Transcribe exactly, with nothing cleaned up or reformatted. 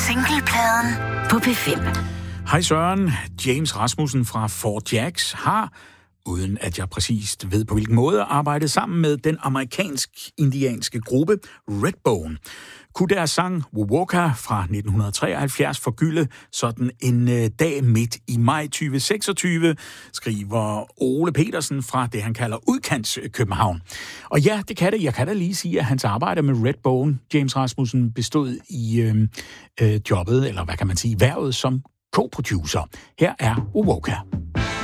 Singlepladen på P fem. Hej Søren, James Rasmussen fra Fort Jacks har, uden at jeg præcist ved på hvilken måde, arbejdet sammen med den amerikansk-indianske gruppe Redbone. Kunne deres sang Wowoka fra nitten treoghalvfjerds forgylde sådan en øh, dag midt i maj tyve seksogtyve, skriver Ole Petersen fra det, han kalder Udkants København. Og ja, det kan det. Jeg kan da lige sige, at hans arbejde med Redbone, James Rasmussen, bestod i øh, øh, jobbet, eller hvad kan man sige, hvervet som co-producer. Her er Wowoka.